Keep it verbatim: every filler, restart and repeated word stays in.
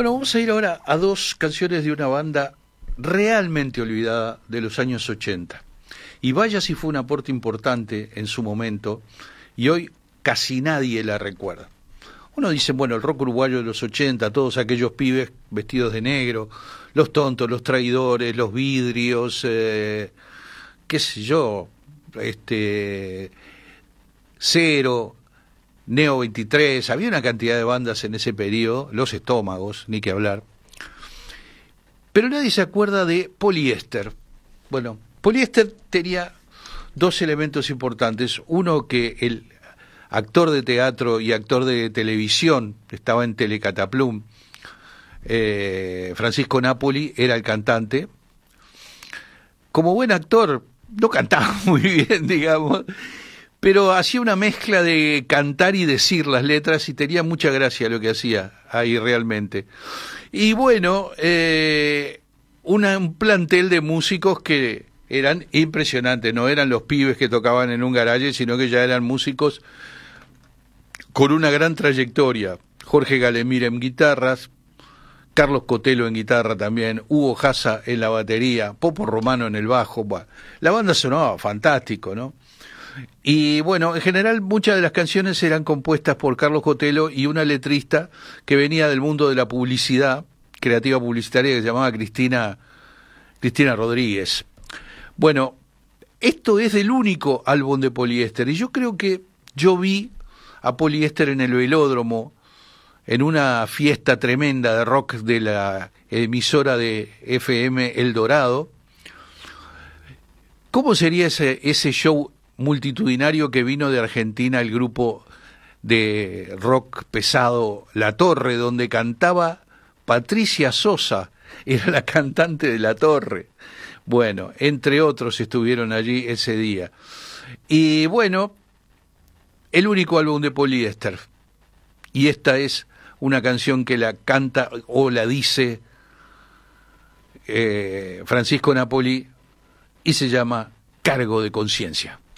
Bueno, vamos a ir ahora a dos canciones de una banda realmente olvidada de los años ochenta. Y vaya si fue un aporte importante en su momento, y hoy casi nadie la recuerda. Uno dice, bueno, el rock uruguayo de los ochenta, todos aquellos pibes vestidos de negro, los tontos, los traidores, los vidrios, eh, qué sé yo, este, Cero, Neo veintitrés, había una cantidad de bandas en ese periodo, Los Estómagos, ni que hablar. Pero nadie se acuerda de Poliéster. Bueno, Poliéster tenía dos elementos importantes. Uno, que el actor de teatro y actor de televisión, estaba en Telecataplum, eh, Francisco Napoli, era el cantante. Como buen actor, no cantaba muy bien, digamos, pero hacía una mezcla de cantar y decir las letras y tenía mucha gracia lo que hacía ahí realmente. Y bueno, eh, una, un plantel de músicos que eran impresionantes, no eran los pibes que tocaban en un garaje, sino que ya eran músicos con una gran trayectoria. Jorge Galemir en guitarras, Carlos Cotelo en guitarra también, Hugo Jasa en la batería, Popo Romano en el bajo. Bueno, la banda sonaba fantástico, ¿no? Y bueno, en general muchas de las canciones eran compuestas por Carlos Cotelo y una letrista que venía del mundo de la publicidad, creativa publicitaria, que se llamaba Cristina, Cristina Rodríguez. Bueno, esto es del único álbum de Poliéster, y yo creo que yo vi a Poliéster en el Velódromo, en una fiesta tremenda de rock de la emisora de F M El Dorado. ¿Cómo sería ese, ese show multitudinario que vino de Argentina, el grupo de rock pesado La Torre, donde cantaba Patricia Sosa, era la cantante de La Torre? Bueno, entre otros estuvieron allí ese día. Y bueno, el único álbum de Poliéster, y esta es una canción que la canta o la dice eh, Francisco Napoli, y se llama Cargo de Conciencia.